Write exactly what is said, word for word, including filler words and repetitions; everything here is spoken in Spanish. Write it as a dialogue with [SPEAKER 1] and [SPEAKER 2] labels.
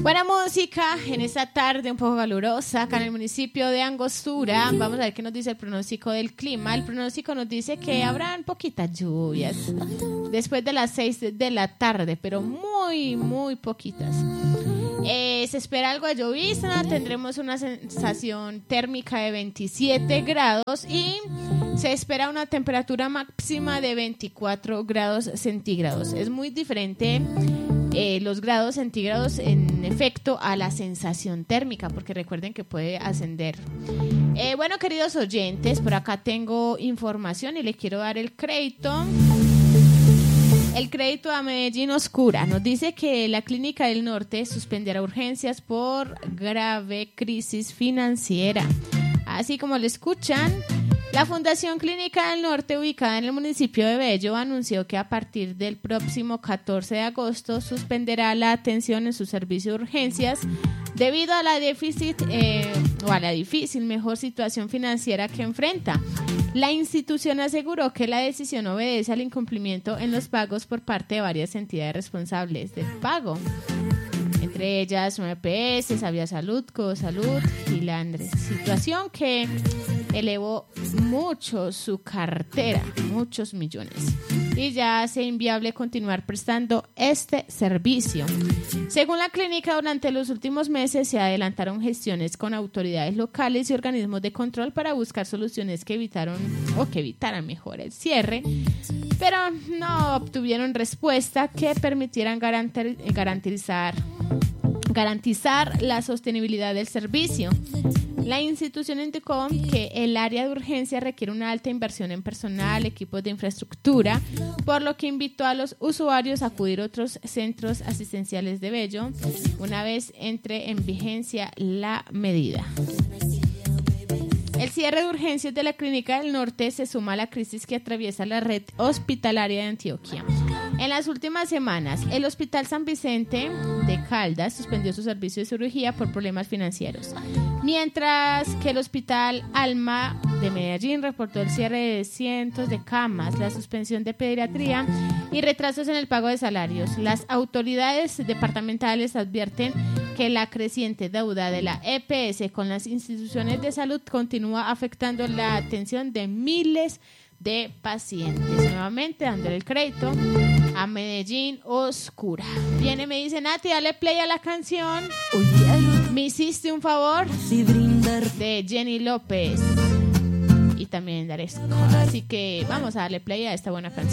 [SPEAKER 1] Buena música en esta tarde un poco calurosa acá en el municipio de Angostura. Vamos a ver qué nos dice el pronóstico del clima. El pronóstico nos dice que habrán poquitas lluvias después de las seis de la tarde, pero muy, muy poquitas. Eh, se espera algo de llovizna, tendremos una sensación térmica de veintisiete grados y se espera una temperatura máxima de veinticuatro grados centígrados. Es muy diferente eh, los grados centígrados en efecto a la sensación térmica, porque recuerden que puede ascender. Eh, bueno, queridos oyentes, por acá tengo información y le quiero dar el crédito. El crédito a Medellín Oscura nos dice que la Clínica del Norte suspenderá urgencias por grave crisis financiera. Así como lo escuchan, la Fundación Clínica del Norte, ubicada en el municipio de Bello, anunció que a partir del próximo catorce de agosto suspenderá la atención en su servicio de urgencias debido a la déficit eh, o a la difícil mejor situación financiera que enfrenta. La institución aseguró que la decisión obedece al incumplimiento en los pagos por parte de varias entidades responsables del pago, entre ellas nueve P S, Avia Salud, Cosalud y Landres, situación que elevó mucho su cartera, muchos millones, y ya hace inviable continuar prestando este servicio. Según la clínica, durante los últimos meses se adelantaron gestiones con autoridades locales y organismos de control para buscar soluciones que evitaron o que evitaran mejor el cierre, pero no obtuvieron respuesta que permitieran garantir, garantizar garantizar la sostenibilidad del servicio. La institución indicó que el área de urgencia requiere una alta inversión en personal, equipos de infraestructura, por lo que invitó a los usuarios a acudir a otros centros asistenciales de Bello una vez entre en vigencia la medida. El cierre de urgencias de la Clínica del Norte se suma a la crisis que atraviesa la red hospitalaria de Antioquia. En las últimas semanas, el Hospital San Vicente de Caldas suspendió su servicio de cirugía por problemas financieros, mientras que el Hospital Alma de Medellín reportó el cierre de cientos de camas, la suspensión de pediatría y retrasos en el pago de salarios. Las autoridades departamentales advierten que la creciente deuda de la E P S con las instituciones de salud continúa afectando la atención de miles de pacientes. Nuevamente dándole el crédito a Medellín Oscura. Viene, me dice Nati, dale play a la canción Me hiciste un favor de Jenny López y también Daresco. Así que vamos a darle play a esta buena canción.